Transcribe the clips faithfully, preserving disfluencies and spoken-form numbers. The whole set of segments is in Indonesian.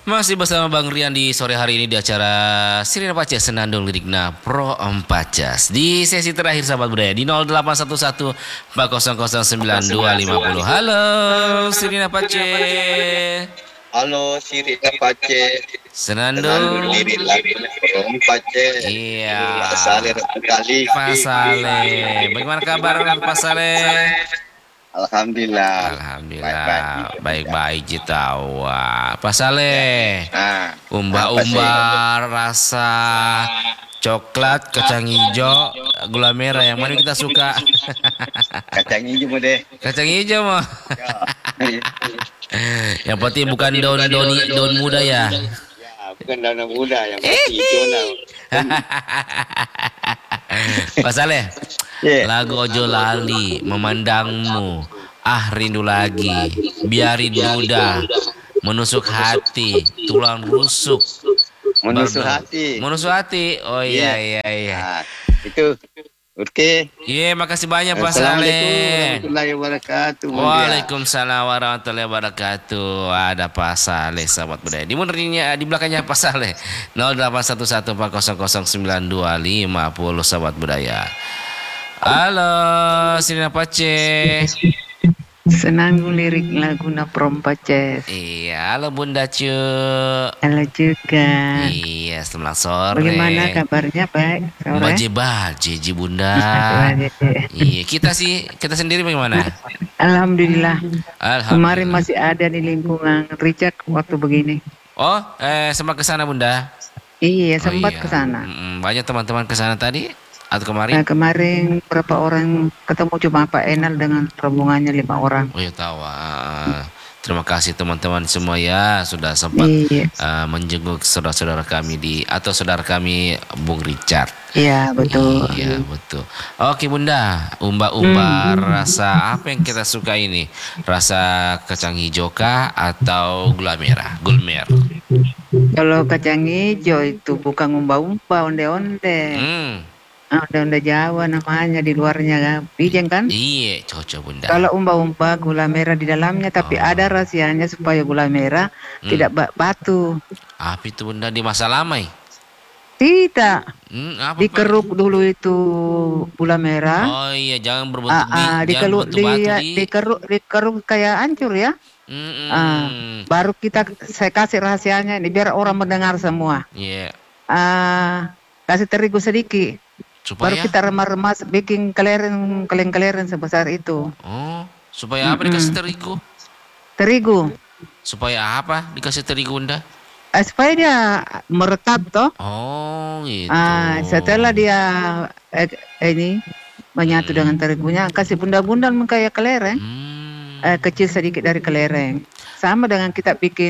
Masih bersama Bang Rian di sore hari ini di acara Sirina Paces Senandung Lirikna Pro Paces. Di sesi terakhir sahabat budaya di nol delapan satu satu empat nol nol sembilan dua lima nol. Halo Sirina Paces. Halo Sirina Paces. Senandung Lirikna Pro Paces. Iya. Pak Saleh kali. Pak Saleh. Bagaimana kabar Pak Saleh? Alhamdulillah. Alhamdulillah. Baik-baik kita. Wah, Pak Saleh. Nah, Umbar-umbar rasa coklat, kacang hijau, gula merah yang mana kita suka? kacang hijau mau deh. Kacang hijau mah. Yang penting bukan daun daun daun muda ya. Ya, bukan daun muda yang pasti hijau lah. Pak Saleh. Yeah. Lagu Ojo Lali, Memandangmu, Ah Rindu Lagi, Biarin Duda, Menusuk Hati, Tulang Rusuk, Menusuk Barda- hati. Menusuk Hati. Oh iya Yeah. iya iya. Nah, itu. Oke. Iya, makasih banyak Pak Assalamualaikum Saleh. warahmatullahi wabarakatuh. Waalaikumsalam warahmatullahi wabarakatuh. Ada Pak Saleh sahabat budaya. Di munirnya di belakangnya Pak Saleh. nol delapan satu satu empat nol nol sembilan dua lima nol sahabat budaya. Halo, Sirina Paces. Senandung lirik laguna Pro Paces. Iya, halo Bunda Cu. Halo juga. Iya, selamat sore. Bagaimana kabarnya, Pak? Sore. Baje-baje, Ji Bunda. Iya, kita sih, kita sendiri bagaimana? Alhamdulillah. Alhamdulillah. Kemarin masih ada di lingkungan Richard waktu begini. Oh, eh sempat ke sana Bunda. Iya, Oh, sempat iya. ke sana. Mm-mm, banyak teman-teman ke sana tadi atau kemarin? Nah, kemarin berapa orang ketemu cuma Pak Enal dengan rombongannya lima orang. Oh ya tahu. ah. Terima kasih teman-teman semua ya sudah sempat Iya. ah, menjenguk saudara-saudara kami di atau saudara kami Bung Richard. Iya, betul. Iya betul. Oke Bunda, umba-umba rasa apa yang kita suka ini? Rasa kacang hijau kah atau gula merah? Gulmer. Kalau kacang hijau itu bukan umba-umba, onde-onde. Hmm. Ah, onde-onde Jawa namanya, di luarnya kan. Bijeng kan? Iya, cocok Bunda. Kalau umba-umba gula merah di dalamnya, tapi Oh. ada rahasianya supaya gula merah Hmm. tidak ba- batu. Apa itu Bunda di masa lama ya? Tidak, Hmm, apa Pak? dikeruk dulu itu gula merah. Oh iya, jangan berbentuk Ah, bi, ah, jangan dikeruk, berbentuk batu dia, di. dikeruk, dikeruk kayak hancur ya. Mm-mm. Ah, baru kita saya kasih rahasianya ini biar orang mendengar semua. Iya, Ah, kasih terigu sedikit, baru supaya kita remas-remas bikin kelereng, keleng-keleng sebesar itu. oh, supaya apa dikasih terigu? Terigu, Supaya apa dikasih terigu Bunda? ah, supaya dia meretap toh. Oh, gitu. Ah, setelah dia eh, ini menyatu Hmm. dengan terigunya, kasih bundal-bundal kayak kelereng, Hmm. eh, kecil sedikit dari kelereng. Sama dengan kita bikin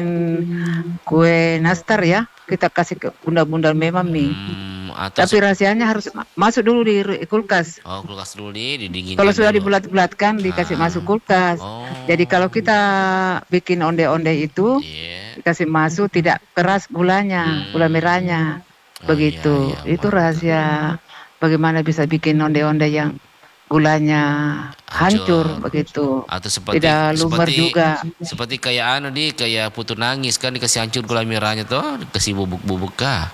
kue nastar ya, kita kasih ke bundal-bundal memang nih. Hmm, atau Tapi rahasianya harus ma- masuk dulu di ru- kulkas. oh, kulkas dulu di didinginkan Kalau sudah dulu. dibulat-bulatkan, dikasih Ah. masuk kulkas. Oh. Jadi kalau kita bikin onde-onde itu, Iya. dikasih masuk tidak keras gulanya, Hmm. gula merahnya. Oh, Begitu. iya, iya, Itu mantap. rahasia bagaimana bisa bikin onde-onde yang gulanya hancur, Hancur. begitu. Atau seperti Tidak lumer seperti juga. seperti kayak anu di kayak putu nangis kan dikasih hancur gula merahnya tuh, dikasih bubuk-bubuk kah?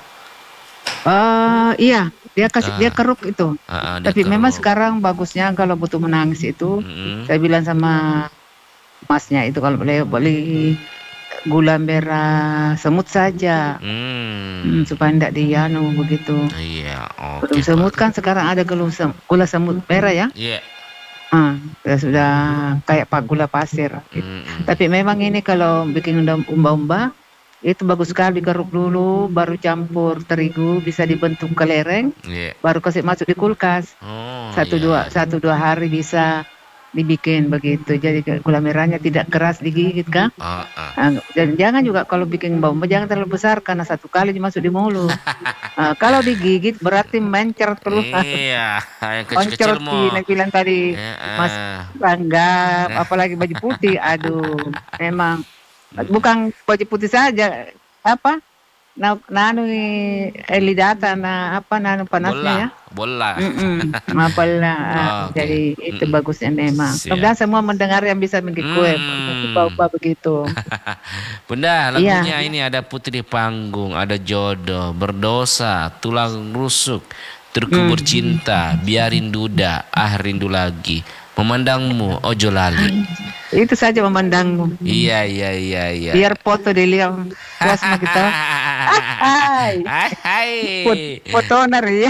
Eh iya, dia kasih Ah. dia keruk itu. Ah, ah, dia Tapi memang keruk. sekarang bagusnya kalau butuh menangis itu, Mm-mm. saya bilang sama masnya itu kalau boleh beli gula merah semut saja. Hmm. Hmm, supaya tidak dianu begitu. Iya, oke. Belum semut Pak. kan sekarang ada gula, sem- gula semut merah ya. Iya. Ah, ya sudah kayak pak gula pasir. Mm-mm. Tapi memang ini kalau bikin undang- umba-umba itu bagus sekali digaruk dulu, baru campur terigu bisa dibentuk kelereng, Iya. baru kasih masuk di kulkas. Oh, Satu iya. dua satu dua hari bisa dibikin begitu. Jadi gula merahnya tidak keras digigit kan. Ah, ah. Ah, dan jangan juga kalau bikin umba-umba jangan terlalu besar karena satu kali masuk di mulut. Ah, kalau digigit berarti mencer terus. Iya, yang Koncor kecil-kecil mau. Tina bilang tadi Ya, ah. Mas Rangga, apalagi baju putih, aduh, memang bukan baju putih saja, apa na nano eli data na apa nano panasnya ya. Bola, bola. Mm-mm. Mapala, ah, Oke. jadi itu Mm-mm. bagusnya memang. Siap. Kemudian semua mendengar yang bisa mengikuti, Hmm. bau-bau begitu. Bunda, Iya. lagunya ini ada Putri Panggung, ada Jodoh, Berdosa, Tulang Rusuk, Terkubur Hmm. Cinta, Biarin Duda, Ah Rindu Lagi, Memandangmu, Ojo Lali. Itu saja memandangmu. Iya, iya, iya, iya. Biar foto dilihat puas sama kita. Hai. Hai, hai. Fot- Fotoner ya.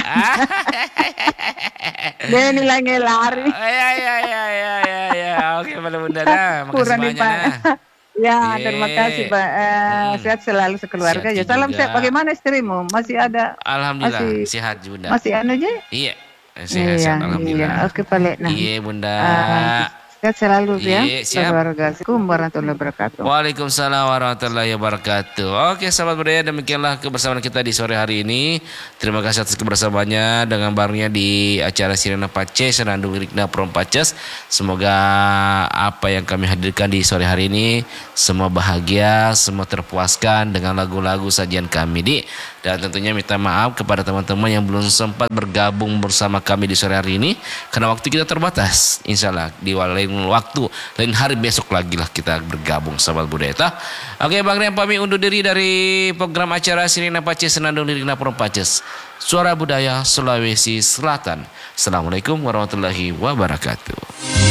Dia nilai ngelari. Ya, ya, ya, ya, ya, ya. Oke, Pada Bunda dah. Makasih Kurang nih banyak Pak. nah. Ya, Ye. terima kasih Pak. Eh, Hmm. Sehat selalu sekeluarga. Sehat Ya, salam juga. sehat. Bagaimana istrimu? Masih ada? Alhamdulillah Masih sehat Bunda. masih anu aja? Iya, Iya, sehat-sehat iya. alhamdulillah. Oke, Pak Letna. Iya, Bunda. Ah, sehat selalu ya. Iya, siap. Keluarga. Assalamualaikum warahmatullahi wabarakatuh. Waalaikumsalam warahmatullahi wabarakatuh. Oke sahabat budaya, demikianlah kebersamaan kita di sore hari ini. Terima kasih atas kebersamaannya dengan barunya di acara Sirena Pace Senandung Lirikna Prompaces. Semoga apa yang kami hadirkan di sore hari ini semua bahagia, semua terpuaskan dengan lagu-lagu sajian kami di. Dan tentunya minta maaf kepada teman-teman yang belum sempat bergabung bersama kami di sore hari ini karena waktu kita terbatas. Insya Allah di lain waktu, lain hari besok lagi lah kita bergabung sahabat budaya. Tah? Oke Bang Rian pamit undur diri dari program acara Sirena Pace Senandung Lirikna Prompaces. Suara Budaya Sulawesi Selatan. Assalamualaikum warahmatullahi wabarakatuh.